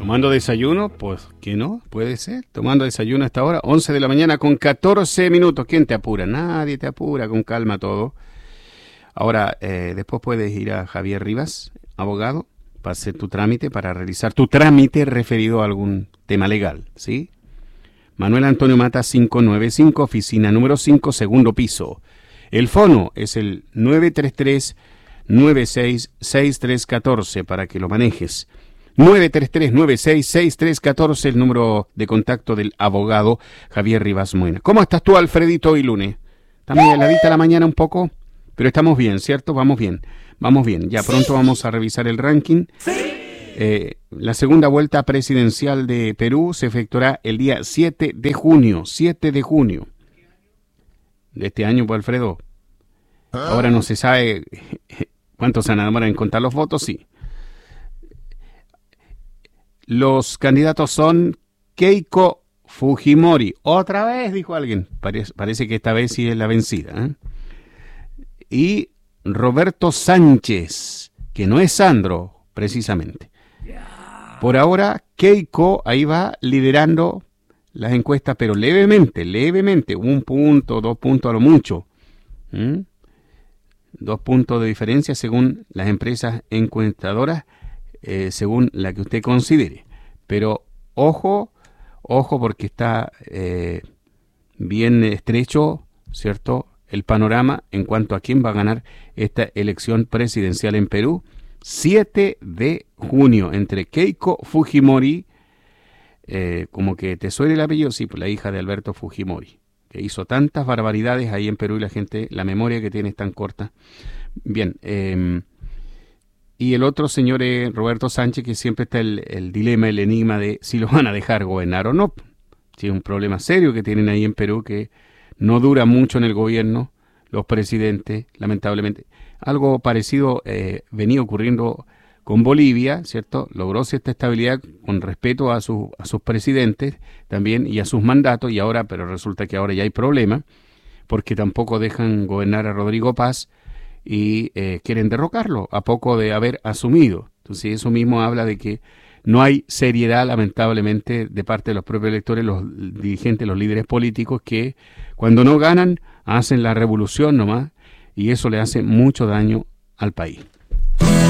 ¿Tomando desayuno? Pues, ¿qué no? Puede ser. Tomando desayuno a esta hora, 11 de la mañana con 14 minutos. ¿Quién te apura? Nadie te apura, con calma todo. Ahora, después puedes ir a Javier Rivas, abogado, para hacer tu trámite, para realizar tu trámite referido a algún tema legal, ¿sí? Manuel Antonio Mata 595, oficina número 5, segundo piso. El fono es el 933-966314 para que lo manejes. 933-966314, el número de contacto del abogado Javier Rivas Moina. ¿Cómo estás tú, Alfredito, hoy lunes? ¿Estás heladita la mañana un poco? Pero estamos bien, ¿cierto? Vamos bien. Ya pronto vamos a revisar el ranking. La segunda vuelta presidencial de Perú se efectuará el día 7 de junio. 7 de junio de este año, pues, Alfredo. Ahora no se sabe cuánto se van a demorar en contar los votos, sí. Los candidatos son Keiko Fujimori. Otra vez, dijo alguien. Parece que esta vez sí es la vencida, ¿eh? Y Roberto Sánchez, que no es Sandro, precisamente. Por ahora, Keiko ahí va liderando las encuestas, pero levemente. 1 punto, 2 puntos a lo mucho. 2 puntos de diferencia según las empresas encuestadoras, según la que usted considere. Pero ojo porque está bien estrecho, ¿cierto?, el panorama en cuanto a quién va a ganar esta elección presidencial en Perú. 7 de junio, entre Keiko Fujimori, como que te suena el apellido, sí, pues la hija de Alberto Fujimori, que hizo tantas barbaridades ahí en Perú y la memoria que tiene es tan corta. Bien, y el otro señor es Roberto Sánchez, que siempre está el dilema, el enigma de si lo van a dejar gobernar o no. Sí, es un problema serio que tienen ahí en Perú, que no dura mucho en el gobierno, los presidentes, lamentablemente. Algo parecido venía ocurriendo con Bolivia, ¿cierto? Logró cierta estabilidad con respeto a sus presidentes también y a sus mandatos, pero resulta que ahora ya hay problema, porque tampoco dejan gobernar a Rodrigo Paz y quieren derrocarlo a poco de haber asumido. Entonces eso mismo habla de que no hay seriedad, lamentablemente, de parte de los propios electores, los dirigentes, los líderes políticos, que cuando no ganan hacen la revolución nomás, y eso le hace mucho daño al país.